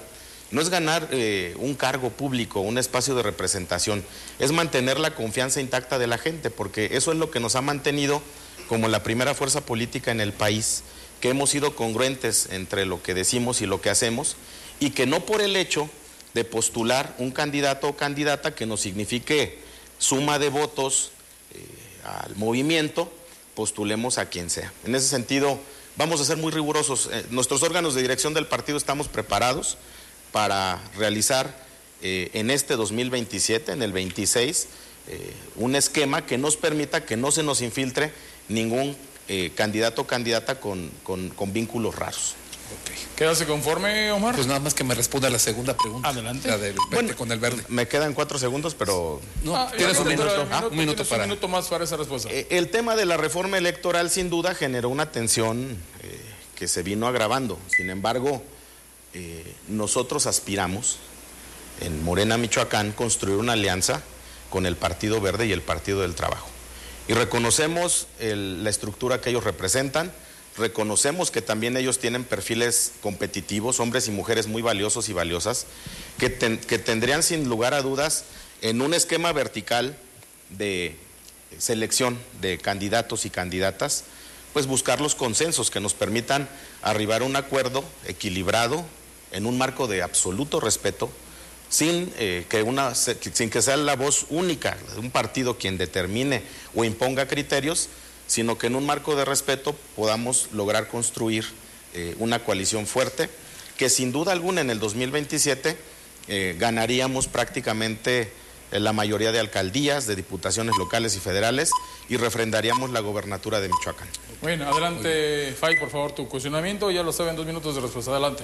no es ganar eh, un cargo público, un espacio de representación, es mantener la confianza intacta de la gente, porque eso es lo que nos ha mantenido como la primera fuerza política en el país, que hemos sido congruentes entre lo que decimos y lo que hacemos, y que no por el hecho de postular un candidato o candidata que nos signifique suma de votos eh, al movimiento, postulemos a quien sea. En ese sentido, vamos a ser muy rigurosos. Eh, nuestros órganos de dirección del partido estamos preparados para realizar eh, en este dos mil veintisiete, en el veintiséis, eh, un esquema que nos permita que no se nos infiltre ningún eh, candidato o candidata con, con, con vínculos raros. Okay. ¿Quédase conforme, Omar? Pues nada más que me responda la segunda pregunta. Adelante. La del Bueno, con el verde. Me quedan cuatro segundos, pero... No, Ah, tienes un minuto. minuto, Ah, un minuto para... un minuto más para esa respuesta. Eh, el tema de la reforma electoral sin duda generó una tensión eh, que se vino agravando. Sin embargo, eh, nosotros aspiramos en Morena, Michoacán, construir una alianza con el Partido Verde y el Partido del Trabajo. Y reconocemos el, la estructura que ellos representan, reconocemos que también ellos tienen perfiles competitivos, hombres y mujeres muy valiosos y valiosas, que, ten, que tendrían sin lugar a dudas en un esquema vertical de selección de candidatos y candidatas, pues buscar los consensos que nos permitan arribar a un acuerdo equilibrado en un marco de absoluto respeto, sin, eh, que una, sin que sea la voz única de un partido quien determine o imponga criterios, sino que en un marco de respeto podamos lograr construir eh, una coalición fuerte, que sin duda alguna en el dos mil veintisiete eh, ganaríamos prácticamente la mayoría de alcaldías, de diputaciones locales y federales, y refrendaríamos la gobernatura de Michoacán. Bueno, adelante, Fay, por favor, tu cuestionamiento, ya lo saben, dos minutos de respuesta, adelante.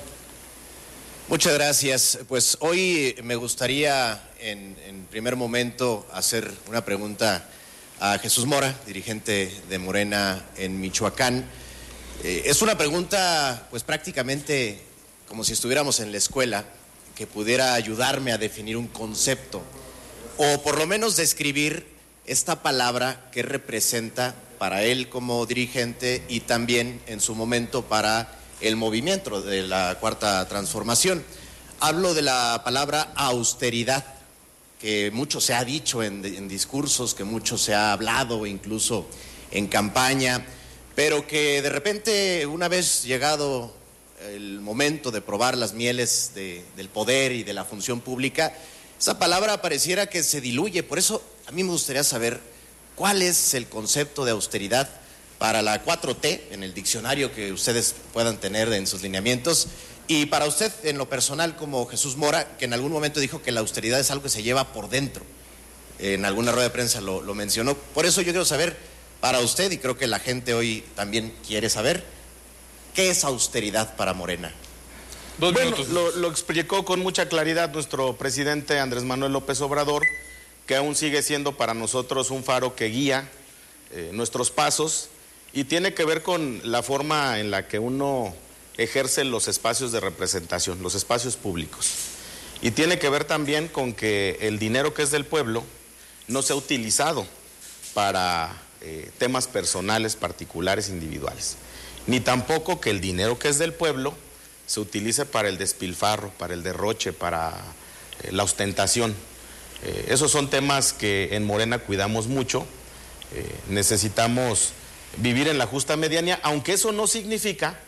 Muchas gracias. Pues hoy me gustaría en, en primer momento hacer una pregunta a Jesús Mora, dirigente de Morena en Michoacán. Eh, es una pregunta pues prácticamente como si estuviéramos en la escuela, que pudiera ayudarme a definir un concepto o por lo menos describir esta palabra que representa para él como dirigente y también en su momento para el movimiento de la Cuarta Transformación. Hablo de la palabra austeridad, que mucho se ha dicho en, en discursos, que mucho se ha hablado incluso en campaña, pero que de repente, una vez llegado el momento de probar las mieles de, del poder y de la función pública, esa palabra pareciera que se diluye. Por eso a mí me gustaría saber cuál es el concepto de austeridad para la cuatro T en el diccionario que ustedes puedan tener en sus lineamientos, y para usted en lo personal como Jesús Mora, que en algún momento dijo que la austeridad es algo que se lleva por dentro. En alguna rueda de prensa lo, lo mencionó. Por eso yo quiero saber para usted, y creo que la gente hoy también quiere saber, ¿qué es austeridad para Morena? Dos bueno, lo, lo explicó con mucha claridad nuestro presidente Andrés Manuel López Obrador, que aún sigue siendo para nosotros un faro que guía eh, nuestros pasos, y tiene que ver con la forma en la que uno ejerce los espacios de representación, los espacios públicos. Y tiene que ver también con que el dinero que es del pueblo no sea utilizado para eh, temas personales, particulares, individuales. Ni tampoco que el dinero que es del pueblo se utilice para el despilfarro, para el derroche, para eh, la ostentación. Eh, esos son temas que en Morena cuidamos mucho. Eh, necesitamos vivir en la justa medianía, aunque eso no significa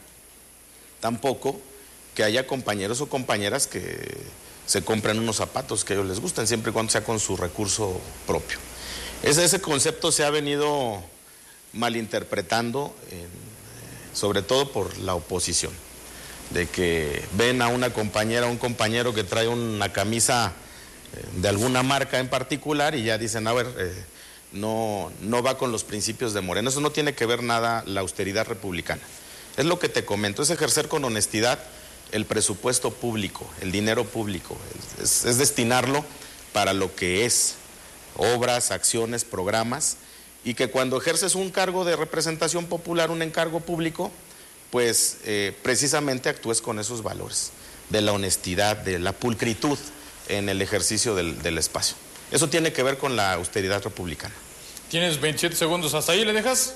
tampoco que haya compañeros o compañeras que se compren unos zapatos que a ellos les gustan, siempre y cuando sea con su recurso propio. Ese, ese concepto se ha venido malinterpretando, en, sobre todo por la oposición, de que ven a una compañera o un compañero que trae una camisa de alguna marca en particular y ya dicen, a ver, eh, no, no va con los principios de Morena. Eso no tiene que ver nada la austeridad republicana. Es lo que te comento, es ejercer con honestidad el presupuesto público, el dinero público, es, es destinarlo para lo que es, obras, acciones, programas, y que cuando ejerces un cargo de representación popular, un encargo público, pues eh, precisamente actúes con esos valores, de la honestidad, de la pulcritud en el ejercicio del, del espacio. Eso tiene que ver con la austeridad republicana. Tienes veintisiete segundos, ¿hasta ahí le dejas?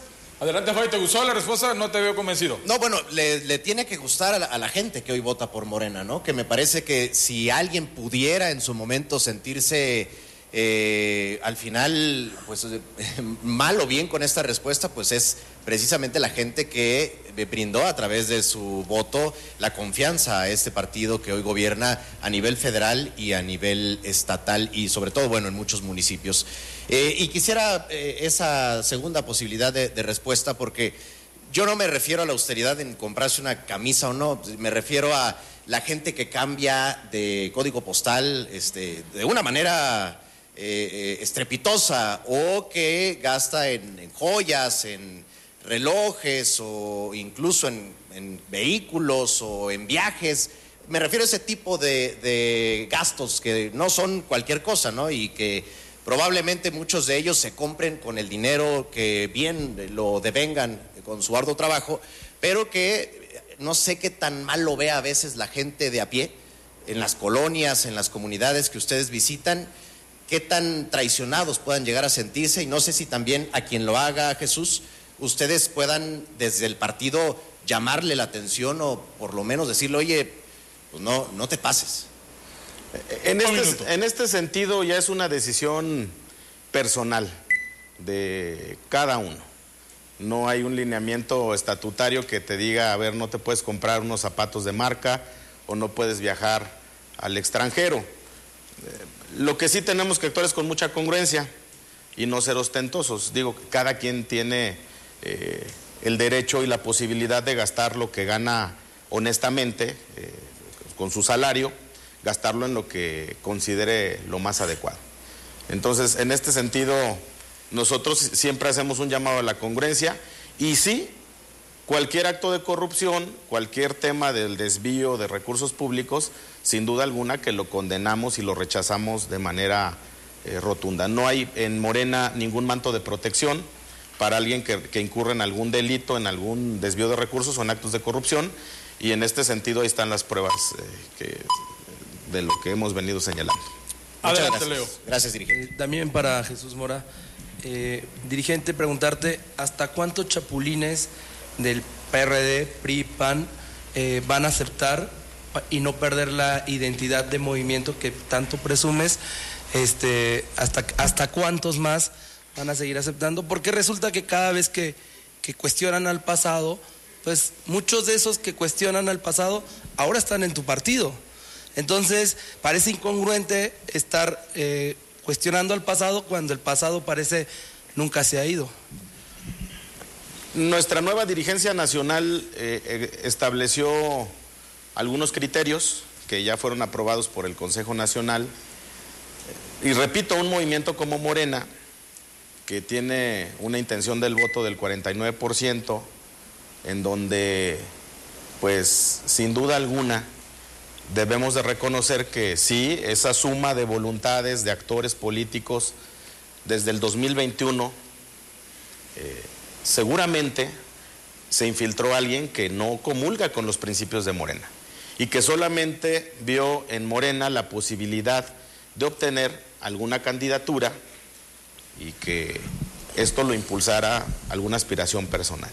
Adelante, Fabi, ¿te gustó la respuesta? No te veo convencido. No, bueno, le, le tiene que gustar a la, a la gente que hoy vota por Morena, ¿no? Que me parece que si alguien pudiera en su momento sentirse eh, al final, pues mal o bien con esta respuesta, pues es precisamente la gente que brindó a través de su voto la confianza a este partido que hoy gobierna a nivel federal y a nivel estatal y sobre todo, bueno, en muchos municipios. Eh, y quisiera eh, esa segunda posibilidad de, de respuesta, porque yo no me refiero a la austeridad en comprarse una camisa o no, me refiero a la gente que cambia de código postal este, de una manera eh, eh, estrepitosa o que gasta en, en joyas, en relojes o incluso en, en vehículos o en viajes. Me refiero a ese tipo de, de gastos que no son cualquier cosa, ¿no? Y que probablemente muchos de ellos se compren con el dinero que bien lo devengan con su arduo trabajo, pero que no sé qué tan mal lo vea a veces la gente de a pie, en las colonias, en las comunidades que ustedes visitan, qué tan traicionados puedan llegar a sentirse, y no sé si también a quien lo haga, Jesús, ustedes puedan desde el partido llamarle la atención o por lo menos decirle, oye, pues no, no te pases. En este, en este sentido ya es una decisión personal de cada uno. No hay un lineamiento estatutario que te diga, a ver, no te puedes comprar unos zapatos de marca o no puedes viajar al extranjero. Lo que sí tenemos que actuar es con mucha congruencia y no ser ostentosos. Digo, cada quien tiene eh, el derecho y la posibilidad de gastar lo que gana honestamente eh, con su salario, gastarlo en lo que considere lo más adecuado. Entonces, en este sentido, nosotros siempre hacemos un llamado a la congruencia y sí, cualquier acto de corrupción, cualquier tema del desvío de recursos públicos, sin duda alguna que lo condenamos y lo rechazamos de manera eh, rotunda. No hay en Morena ningún manto de protección para alguien que, que incurre en algún delito, en algún desvío de recursos o en actos de corrupción, y en este sentido ahí están las pruebas eh, que, de lo que hemos venido señalando. Adelante, gracias. Leo. Gracias, dirigente. Eh, también para Jesús Mora, eh, dirigente, preguntarte hasta cuántos chapulines del P R D, P R I, P A N eh, van a aceptar y no perder la identidad de movimiento que tanto presumes, este, hasta, hasta cuántos más van a seguir aceptando, porque resulta que cada vez que, que cuestionan al pasado, pues muchos de esos que cuestionan al pasado ahora están en tu partido. Entonces parece incongruente estar eh, cuestionando al pasado cuando el pasado parece nunca se ha ido. Nuestra nueva dirigencia nacional eh, estableció algunos criterios que ya fueron aprobados por el Consejo Nacional. Y repito, un movimiento como Morena, que tiene una intención del voto del cuarenta y nueve por ciento, en donde, pues, sin duda alguna, debemos de reconocer que sí, esa suma de voluntades de actores políticos desde el dos mil veintiuno, eh, seguramente se infiltró alguien que no comulga con los principios de Morena y que solamente vio en Morena la posibilidad de obtener alguna candidatura y que esto lo impulsara alguna aspiración personal.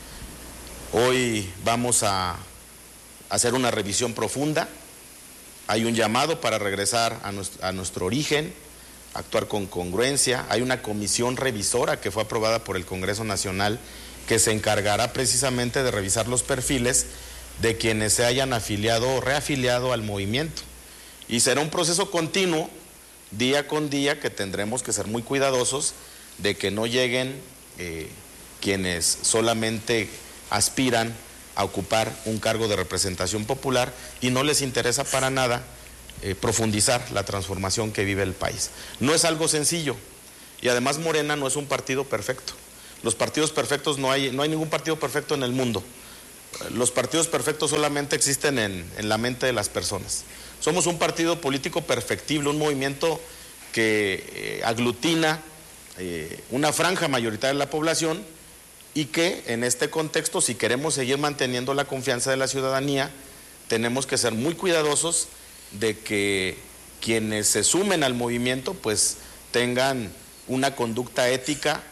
Hoy vamos a hacer una revisión profunda. Hay un llamado para regresar a nuestro, a nuestro origen, actuar con congruencia. Hay una comisión revisora que fue aprobada por el Congreso Nacional que se encargará precisamente de revisar los perfiles de quienes se hayan afiliado o reafiliado al movimiento. Y será un proceso continuo, día con día, que tendremos que ser muy cuidadosos de que no lleguen eh, quienes solamente aspiran a ocupar un cargo de representación popular y no les interesa para nada eh, profundizar la transformación que vive el país. No es algo sencillo y además Morena no es un partido perfecto. Los partidos perfectos no hay, no hay ningún partido perfecto en el mundo. Los partidos perfectos solamente existen en, en la mente de las personas. Somos un partido político perfectible, un movimiento que eh, aglutina eh, una franja mayoritaria de la población y que en este contexto, si queremos seguir manteniendo la confianza de la ciudadanía, tenemos que ser muy cuidadosos de que quienes se sumen al movimiento pues tengan una conducta ética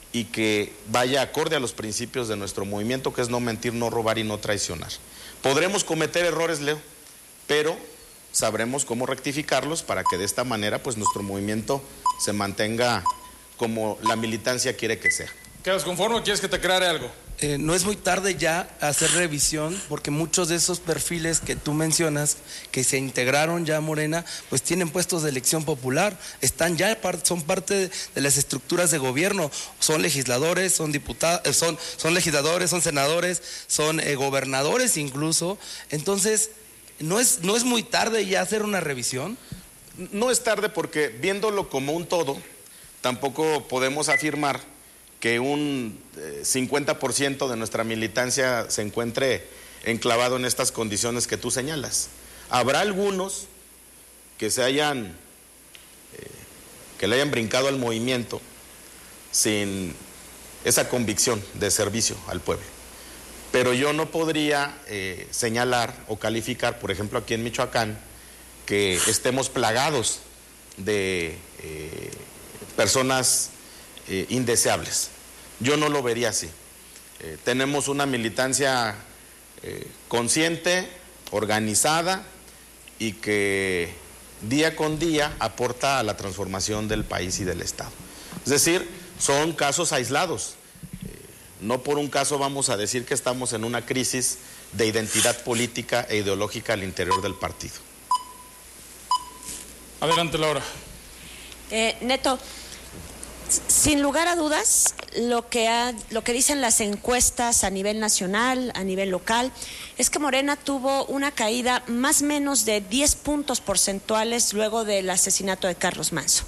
y que vaya acorde a los principios de nuestro movimiento, que es no mentir, no robar y no traicionar. Podremos cometer errores, Leo, pero sabremos cómo rectificarlos para que de esta manera pues nuestro movimiento se mantenga como la militancia quiere que sea. ¿Quedas conforme o quieres que te aclare algo? Eh, no es muy tarde ya hacer revisión, porque muchos de esos perfiles que tú mencionas, que se integraron ya a Morena, pues tienen puestos de elección popular, están ya, son parte de las estructuras de gobierno, son legisladores, son diputados, son, son legisladores, son senadores, son eh, gobernadores incluso. Entonces, ¿no es, no es muy tarde ya hacer una revisión? No es tarde, porque viéndolo como un todo, tampoco podemos afirmar que un eh, cincuenta por ciento de nuestra militancia se encuentre enclavado en estas condiciones que tú señalas. Habrá algunos que se hayan, eh, que le hayan brincado al movimiento sin esa convicción de servicio al pueblo. Pero yo no podría eh, señalar o calificar, por ejemplo, aquí en Michoacán, que estemos plagados de eh, personas Eh, indeseables. Yo no lo vería así. Eh, tenemos una militancia eh, consciente, organizada y que día con día aporta a la transformación del país y del Estado. Es decir, son casos aislados. Eh, no por un caso vamos a decir que estamos en una crisis de identidad política e ideológica al interior del partido. Adelante, Laura. Eh, Neto, sin lugar a dudas, lo que, ha, lo que dicen las encuestas a nivel nacional, a nivel local, es que Morena tuvo una caída más o menos de diez puntos porcentuales luego del asesinato de Carlos Manzo.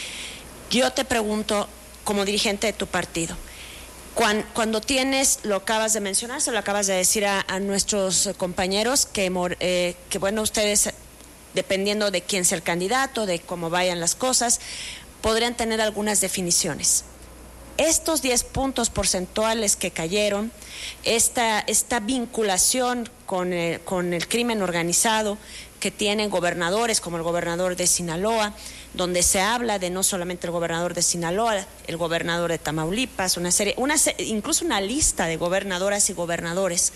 Yo te pregunto, como dirigente de tu partido, cuando, cuando tienes, lo acabas de mencionar, se lo acabas de decir a, a nuestros compañeros, que, eh, que bueno, ustedes, dependiendo de quién sea el candidato, de cómo vayan las cosas, podrían tener algunas definiciones. Estos diez puntos porcentuales que cayeron, esta, esta vinculación con el, con el crimen organizado que tienen gobernadores como el gobernador de Sinaloa, donde se habla de no solamente el gobernador de Sinaloa, el gobernador de Tamaulipas, una serie, una, incluso una lista de gobernadoras y gobernadores,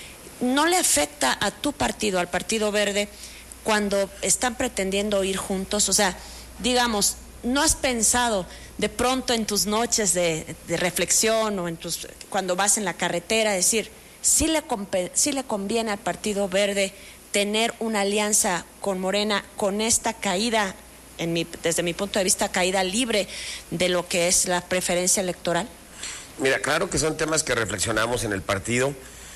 ¿no le afecta a tu partido, al Partido Verde, cuando están pretendiendo ir juntos? O sea, digamos, ¿no has pensado de pronto en tus noches de, de reflexión o en tus, cuando vas en la carretera, decir, ¿sí le, sí le conviene al Partido Verde tener una alianza con Morena con esta caída, en mi, desde mi punto de vista, caída libre de lo que es la preferencia electoral? Mira, claro que son temas que reflexionamos en el partido.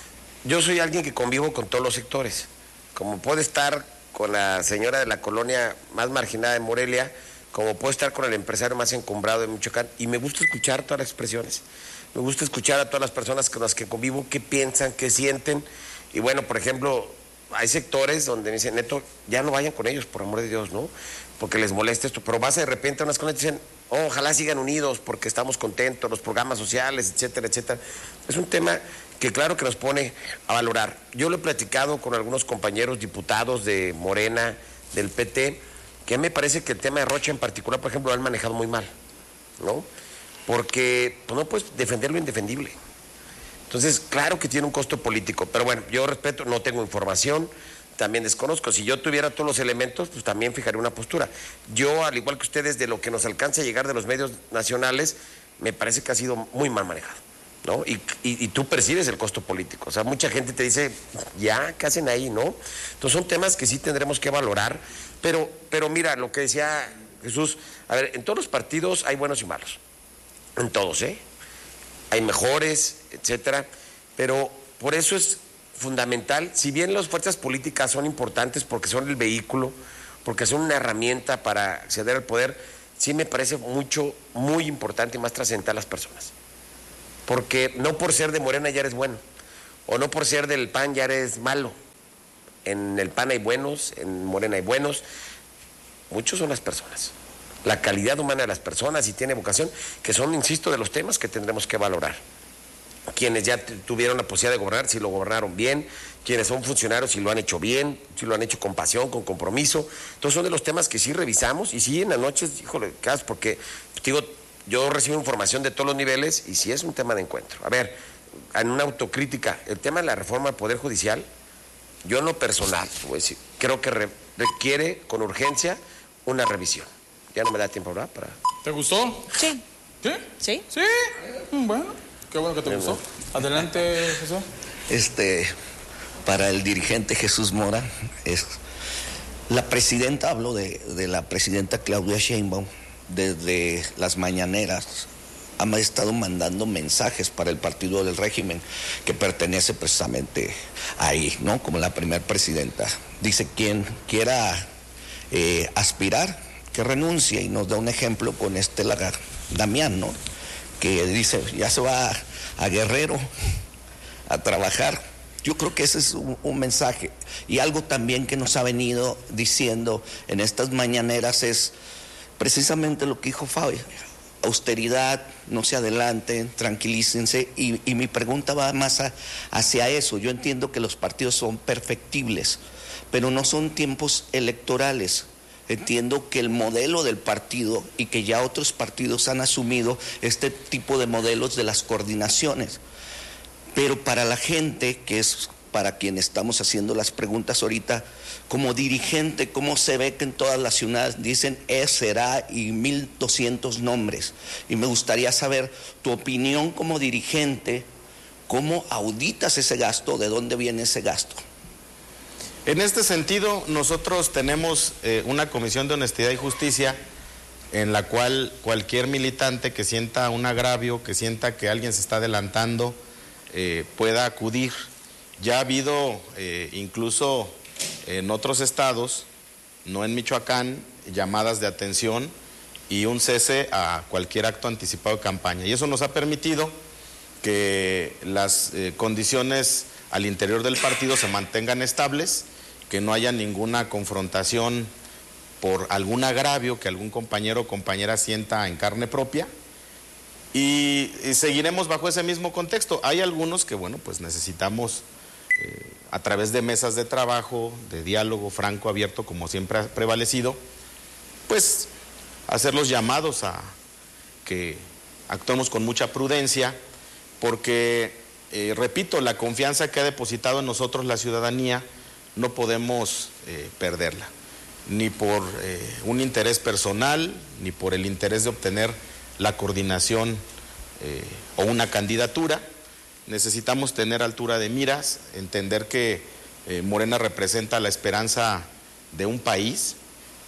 Yo soy alguien que convivo con todos los sectores. Como puede estar con la señora de la colonia más marginada de Morelia, como puedo estar con el empresario más encumbrado de Michoacán, y me gusta escuchar todas las expresiones, me gusta escuchar a todas las personas con las que convivo, qué piensan, qué sienten, y bueno, por ejemplo, hay sectores donde me dicen, Neto, ya no vayan con ellos, por amor de Dios, ¿no? Porque les molesta esto, pero vas de repente a unas cosas y dicen, oh, ojalá sigan unidos porque estamos contentos, los programas sociales, etcétera, etcétera. Es un tema que claro que nos pone a valorar. Yo lo he platicado con algunos compañeros diputados de Morena, del P T, que me parece que el tema de Rocha en particular, por ejemplo, lo han manejado muy mal, ¿no? Porque pues, no puedes defender lo indefendible. Entonces, claro que tiene un costo político, pero bueno, yo respeto, no tengo información, también desconozco. Si yo tuviera todos los elementos, pues también fijaré una postura. Yo, al igual que ustedes, de lo que nos alcanza a llegar de los medios nacionales, me parece que ha sido muy mal manejado, ¿no? Y, y, y tú percibes el costo político. O sea, mucha gente te dice, ya, ¿qué hacen ahí, no? Entonces, son temas que sí tendremos que valorar. Pero, pero mira, lo que decía Jesús, a ver, en todos los partidos hay buenos y malos, en todos, ¿eh? Hay mejores, etcétera, pero por eso es fundamental, si bien las fuerzas políticas son importantes porque son el vehículo, porque son una herramienta para acceder al poder, sí me parece mucho, muy importante y más trascendental las personas. Porque no por ser de Morena ya eres bueno, o no por ser del P A N ya eres malo. En el P A N hay buenos, en Morena hay buenos, muchos son las personas. La calidad humana de las personas y tiene vocación, que son, insisto, de los temas que tendremos que valorar. Quienes ya tuvieron la posibilidad de gobernar, si lo gobernaron bien, quienes son funcionarios, si lo han hecho bien, si lo han hecho con pasión, con compromiso. Entonces son de los temas que sí revisamos y sí en las noches, híjole, porque digo, yo recibo información de todos los niveles y sí es un tema de encuentro. A ver, en una autocrítica, el tema de la reforma del Poder Judicial, yo en lo personal, voy a decir, creo que re, requiere con urgencia una revisión. Ya no me da tiempo, ¿verdad? Para... ¿Te gustó? Sí. ¿Sí? ¿Sí? Sí. Bueno, qué bueno que te gustó. Adelante, Jesús. Este, para el dirigente Jesús Mora, es, la presidenta, hablo de, de la presidenta Claudia Sheinbaum, desde las mañaneras ha estado mandando mensajes para el partido del régimen que pertenece precisamente ahí, ¿no? Como la primera presidenta. Dice, quien quiera eh, aspirar, que renuncie, y nos da un ejemplo con Estela Damián, ¿no? Que dice, ya se va a, a Guerrero a trabajar. Yo creo que ese es un, un mensaje. Y algo también que nos ha venido diciendo en estas mañaneras es precisamente lo que dijo Fabio. Austeridad, no se adelanten, tranquilícense. Y, y mi pregunta va más a, hacia eso. Yo entiendo que los partidos son perfectibles, pero no son tiempos electorales. Entiendo que el modelo del partido y que ya otros partidos han asumido este tipo de modelos de las coordinaciones. Pero para la gente, que es para quien estamos haciendo las preguntas ahorita, como dirigente, ¿cómo se ve que en todas las ciudades dicen es, será y mil doscientos nombres? Y me gustaría saber tu opinión como dirigente, ¿cómo auditas ese gasto? ¿De dónde viene ese gasto? En este sentido, nosotros tenemos eh, una comisión de honestidad y justicia en la cual cualquier militante que sienta un agravio, que sienta que alguien se está adelantando, eh, pueda acudir. Ya ha habido eh, incluso en otros estados, no en Michoacán, llamadas de atención y un cese a cualquier acto anticipado de campaña. Y eso nos ha permitido que las eh, condiciones al interior del partido se mantengan estables, que no haya ninguna confrontación por algún agravio que algún compañero o compañera sienta en carne propia, y, y seguiremos bajo ese mismo contexto. Hay algunos que, bueno, pues necesitamos eh, a través de mesas de trabajo, de diálogo franco, abierto, como siempre ha prevalecido, pues hacer los llamados a que actuemos con mucha prudencia, porque, eh, repito, la confianza que ha depositado en nosotros la ciudadanía no podemos eh, perderla, ni por eh, un interés personal, ni por el interés de obtener la coordinación eh, o una candidatura. Necesitamos tener altura de miras, entender que eh, Morena representa la esperanza de un país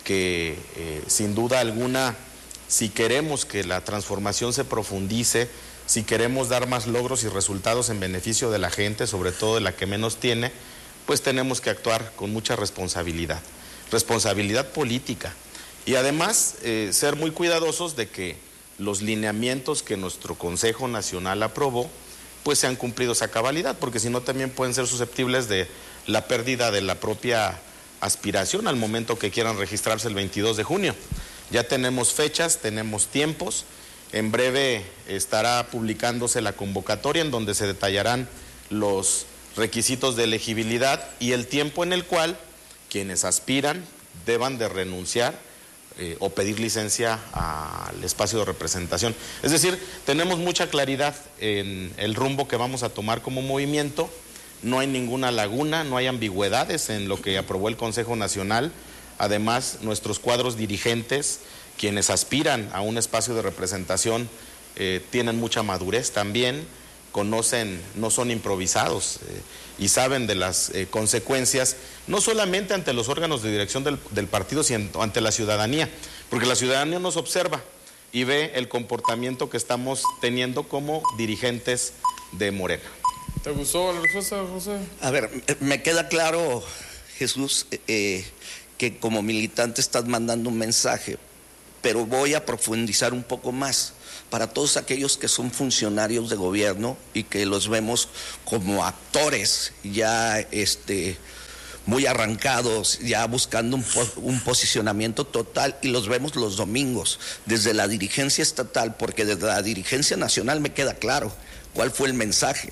que eh, sin duda alguna, si queremos que la transformación se profundice, si queremos dar más logros y resultados en beneficio de la gente, sobre todo de la que menos tiene, pues tenemos que actuar con mucha responsabilidad, responsabilidad política, y además eh, ser muy cuidadosos de que los lineamientos que nuestro Consejo Nacional aprobó pues sean cumplidos a cabalidad, porque si no también pueden ser susceptibles de la pérdida de la propia aspiración al momento que quieran registrarse el veintidós de junio. Ya tenemos fechas, tenemos tiempos, en breve estará publicándose la convocatoria en donde se detallarán los requisitos de elegibilidad y el tiempo en el cual quienes aspiran deban de renunciar eh, o pedir licencia al espacio de representación. Es decir, tenemos mucha claridad en el rumbo que vamos a tomar como movimiento, no hay ninguna laguna, no hay ambigüedades en lo que aprobó el Consejo Nacional. Además, nuestros cuadros dirigentes, quienes aspiran a un espacio de representación, eh, tienen mucha madurez también, conocen, no son improvisados eh, y saben de las eh, consecuencias, no solamente ante los órganos de dirección del, del partido, sino ante la ciudadanía, porque la ciudadanía nos observa y ve el comportamiento que estamos teniendo como dirigentes de Morena. ¿Te gustó la respuesta, José? A ver, me queda claro, Jesús, eh, que como militante estás mandando un mensaje, pero voy a profundizar un poco más. Para todos aquellos que son funcionarios de gobierno y que los vemos como actores ya este, muy arrancados, ya buscando un, un posicionamiento total, y los vemos los domingos desde la dirigencia estatal, porque desde la dirigencia nacional me queda claro cuál fue el mensaje.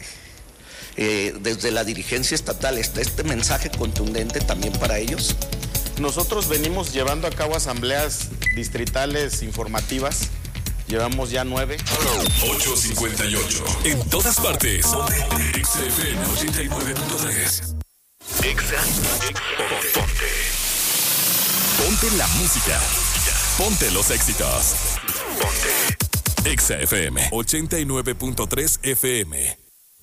Eh, desde la dirigencia estatal, ¿está este mensaje contundente también para ellos? Nosotros venimos llevando a cabo asambleas distritales informativas Llevamos ya nueve. ocho cincuenta y ocho. En todas partes. X F M ochenta y nueve punto tres. Exa. Ponte. Ponte la música. Ponte los éxitos. Ponte. Exa F M ochenta y nueve punto tres F M.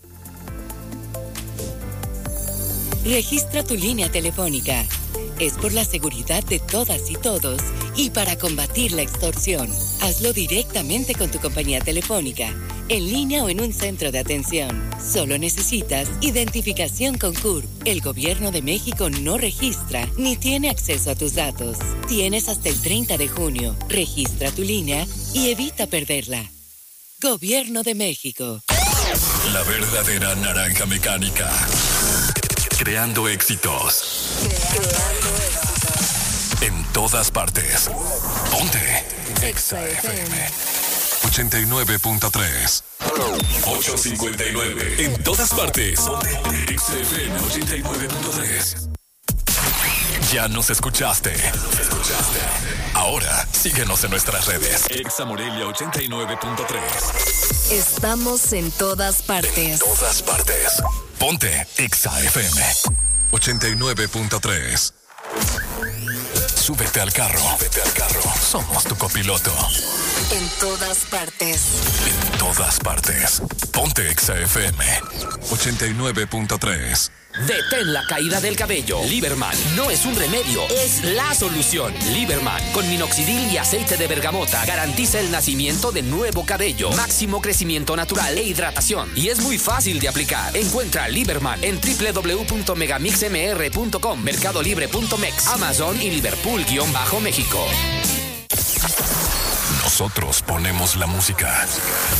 Registra tu línea telefónica. Es por la seguridad de todas y todos y para combatir la extorsión. Hazlo directamente con tu compañía telefónica, en línea o en un centro de atención. Solo necesitas identificación con C U R P. El Gobierno de México no registra ni tiene acceso a tus datos. Tienes hasta el treinta de junio. Registra tu línea y evita perderla. Gobierno de México. La verdadera naranja mecánica. Creando éxitos. Creando éxitos. En todas partes. Ponte. Exa F M ochenta y nueve punto tres. ocho cincuenta y nueve. En todas partes. Ponte. Exa F M ochenta y nueve punto tres. Ya nos escuchaste. Nos escuchaste. Ahora síguenos en nuestras redes. Exa Morelia ochenta y nueve punto tres. Estamos en todas partes. En todas partes. Ponte Exa F M ochenta y nueve punto tres. Súbete al carro. Súbete al carro. Somos tu copiloto. En todas partes. En todas partes. Ponte Exa F M ochenta y nueve punto tres. Detén la caída del cabello. Liberman no es un remedio, es la solución. Liberman con minoxidil y aceite de bergamota garantiza el nacimiento de nuevo cabello, máximo crecimiento natural e hidratación. Y es muy fácil de aplicar. Encuentra Liberman en doble u doble u doble u punto megamixmr punto com, mercado libre punto mex, Amazon y Liverpool-México. Nosotros ponemos la música.